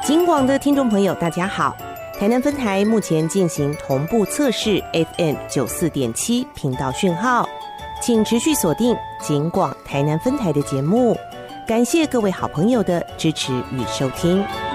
警广的听众朋友大家好，台南分台目前进行同步测试 FM94.7 频道讯号，请持续锁定警广台南分台的节目，感谢各位好朋友的支持与收听。